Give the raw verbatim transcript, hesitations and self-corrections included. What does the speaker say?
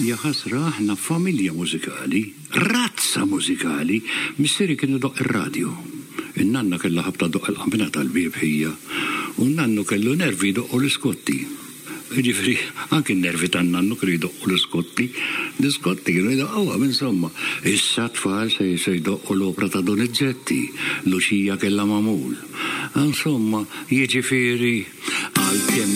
hija ħasra aħna familja mużikali, razza mużikali, missieri kienu doq ir-radju. In-nanna kellha ħabta doq il-qampina tal-bib hija, u n-nannu kellu nervi doqqu l-iskotti. Ġifri, anki n-nervi tan-nannu kienu jdoqqu l-iskotti, l-iskotti kienu jdoqqu, insomma, issa tfal se jdoqqu l-opra ta' Donizetti, Luċija kellha mamul. Insomma, jiġifieri għal-kem